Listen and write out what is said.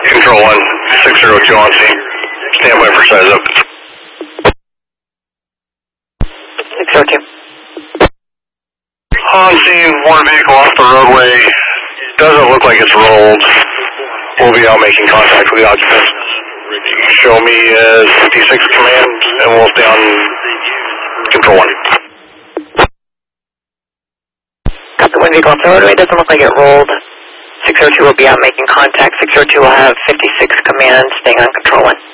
Control 1, 602 on scene. Stand by for size up. 602. On scene, one vehicle off the roadway. Doesn't look like it's rolled. We'll be out making contact with the occupant. Show me as 56 command, and we'll stay on Control 1. Copy, one vehicle off the roadway. Doesn't look like it rolled. 602 will be out making contact. 602 will have 56 command, staying on Control 1.